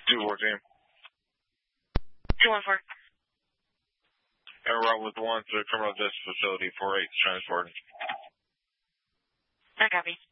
214. 214. And route with 1 to the criminal justice facility, 4-8, transporting. I copy.